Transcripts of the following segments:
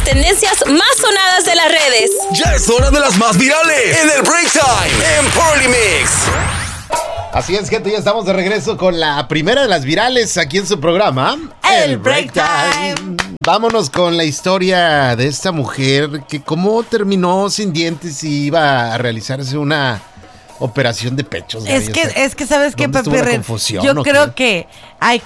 tendencias más sonadas de las redes. Ya es hora de las más virales en el Break Time en Polymix. Así es, gente, ya estamos de regreso con la primera de las virales aquí en su programa, El Break Time. Vámonos con la historia de esta mujer que cómo terminó sin dientes y iba a realizarse una operación de pechos. Es que ¿sabes qué, Pepe? Yo creo que hay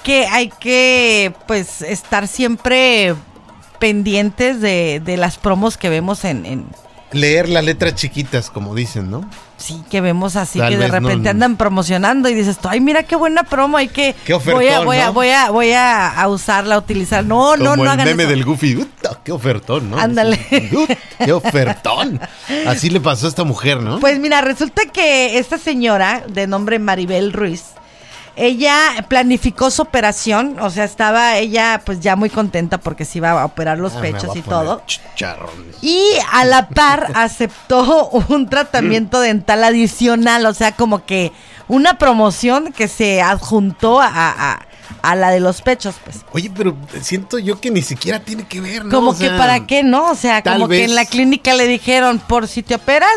que pues estar siempre pendientes de las promos que vemos en leer las letras chiquitas, como dicen, ¿no? Sí, que vemos así Tal que de vez repente andan promocionando y dices, ay, mira qué buena promo, hay que qué ofertón, voy a usarla, a utilizar. No como hagan el meme eso. del Goofy, qué ofertón, ¿no? Ándale. Qué ofertón. Así le pasó a esta mujer, ¿no? Pues mira, resulta que esta señora de nombre Maribel Ruiz, ella planificó su operación, o sea, estaba ella pues ya muy contenta porque se iba a operar los pechos y todo. Chicharrones. Y a la par aceptó un tratamiento dental adicional, o sea, como que una promoción que se adjuntó a la de los pechos, pues. Oye, pero siento yo que ni siquiera tiene que ver, ¿no? Como o sea, que para qué, ¿no? O sea, como vez que en la clínica le dijeron, por si te operas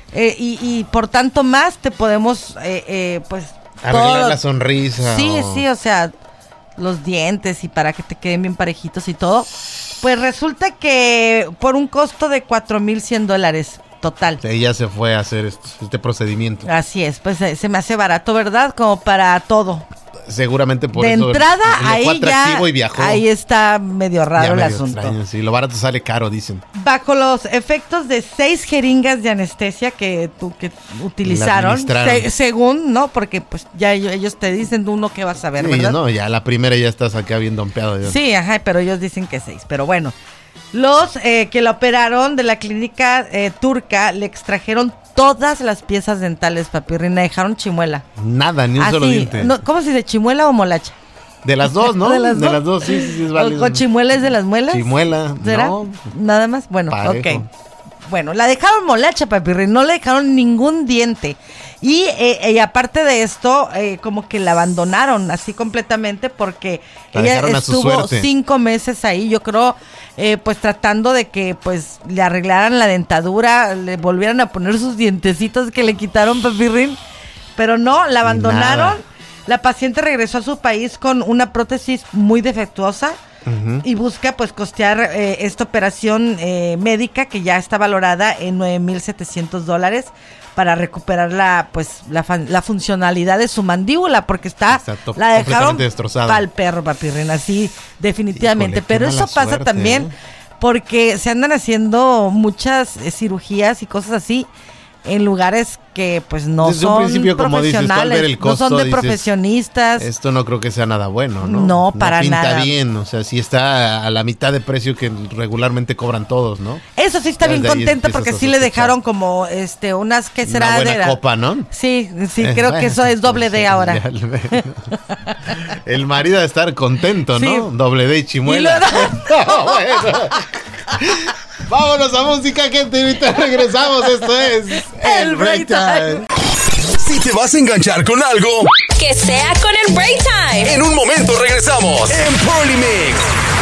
y por tanto más te podemos, pues... arreglar la sonrisa. Sí, o sea, los dientes y para que te queden bien parejitos y todo. Pues resulta que por un costo de $4,100 total. Ella se fue a hacer este procedimiento. Así es, pues se me hace barato, ¿verdad? Como para todo. Seguramente por de eso. entrada, le fue ahí ya, y viajó. ahí está medio raro ya el medio asunto. Extraño, sí, lo barato sale caro, dicen. Bajo los efectos de 6 jeringas de anestesia que utilizaron, según, ¿no? Porque pues ya ellos te dicen uno que vas a ver, sí, ¿verdad? No, ya la primera ya estás acá bien dompeado. Ya. Sí, ajá, pero ellos dicen que 6, pero bueno. Los que la operaron de la clínica turca le extrajeron todas las piezas dentales, papirrina, dejaron chimuela. Nada, ni un solo diente. No, ¿cómo se dice? ¿Chimuela o molacha? De las dos, ¿no? De las dos, sí, es válido. ¿Con chimuela es de las muelas? Chimuela, ¿será? no. Nada más, bueno, parejo. Ok. Bueno, la dejaron molacha, papirrín, no le dejaron ningún diente. Y aparte de esto, como que la abandonaron así completamente porque ella estuvo 5 meses ahí, yo creo, pues tratando de que pues le arreglaran la dentadura, le volvieran a poner sus dientecitos que le quitaron, papirrín. Pero no, la abandonaron. Nada. La paciente regresó a su país con una prótesis muy defectuosa. Uh-huh. Y busca pues costear esta operación médica que ya está valorada en $9,700 para recuperar la funcionalidad de su mandíbula porque la dejaron pa'l perro, papirren, así definitivamente. Híjole, pero eso pasa suerte, también porque se andan haciendo muchas cirugías y cosas así en lugares que pues no desde son un principio, como profesionales, dices, ver el costo, no son de dices, profesionistas. Esto no creo que sea nada bueno, ¿no? No, para pinta nada. bien, o sea, sí está a la mitad de precio que regularmente cobran todos, ¿no? Eso sí está bien contenta porque sí le dejaron como unas, ¿qué será? Una buena copa, ¿no? Sí, creo que eso es doble D ahora. El marido de estar contento, ¿no? Sí. Doble D y chimuela. Bueno. Vámonos a música, gente, y ahorita regresamos. Esto es El Break Time. Si te vas a enganchar con algo, que sea con el Break Time. En un momento regresamos en Polymix.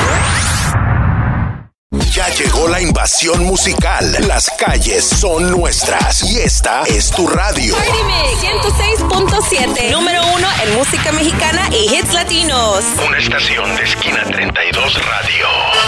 Ya llegó la invasión musical. Las calles son nuestras y esta es tu radio. Polymix 106.7, número 1 en música mexicana y hits latinos. Una estación de Esquina 32 Radio.